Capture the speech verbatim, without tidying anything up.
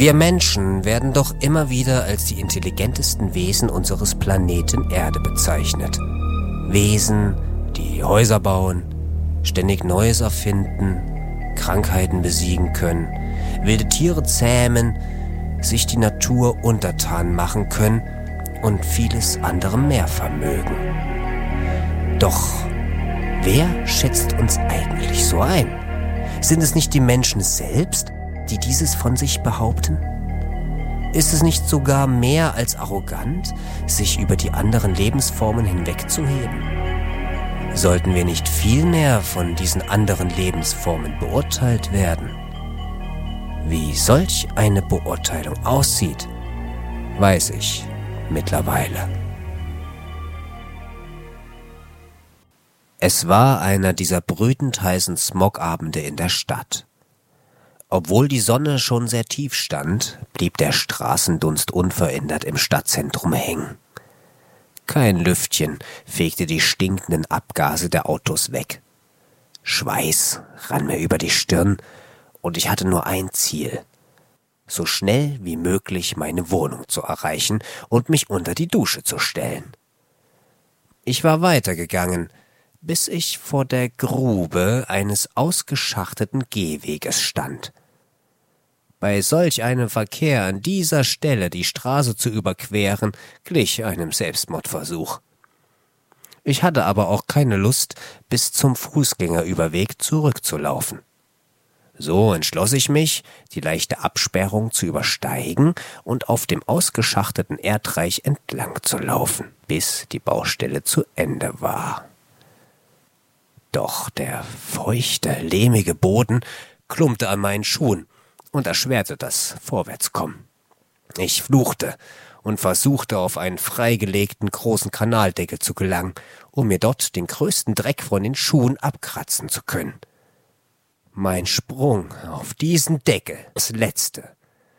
Wir Menschen werden doch immer wieder als die intelligentesten Wesen unseres Planeten Erde bezeichnet. Wesen, die Häuser bauen, ständig Neues erfinden, Krankheiten besiegen können, wilde Tiere zähmen, sich die Natur untertan machen können und vieles andere mehr vermögen. Doch wer schätzt uns eigentlich so ein? Sind es nicht die Menschen selbst, die dieses von sich behaupten? Ist es nicht sogar mehr als arrogant, sich über die anderen Lebensformen hinwegzuheben? Sollten wir nicht viel mehr von diesen anderen Lebensformen beurteilt werden? Wie solch eine Beurteilung aussieht, weiß ich mittlerweile. Es war einer dieser brütend heißen Smogabende in der Stadt. Obwohl die Sonne schon sehr tief stand, blieb der Straßendunst unverändert im Stadtzentrum hängen. Kein Lüftchen fegte die stinkenden Abgase der Autos weg. Schweiß rann mir über die Stirn und ich hatte nur ein Ziel: so schnell wie möglich meine Wohnung zu erreichen und mich unter die Dusche zu stellen. Ich war weitergegangen, bis ich vor der Grube eines ausgeschachteten Gehweges stand. Bei solch einem Verkehr an dieser Stelle die Straße zu überqueren, glich einem Selbstmordversuch. Ich hatte aber auch keine Lust, bis zum Fußgängerüberweg zurückzulaufen. So entschloss ich mich, die leichte Absperrung zu übersteigen und auf dem ausgeschachteten Erdreich entlang zu laufen, bis die Baustelle zu Ende war. Doch der feuchte, lehmige Boden klumpte an meinen Schuhen und erschwerte das Vorwärtskommen. Ich fluchte und versuchte, auf einen freigelegten großen Kanaldeckel zu gelangen, um mir dort den größten Dreck von den Schuhen abkratzen zu können. Mein Sprung auf diesen Deckel, das letzte,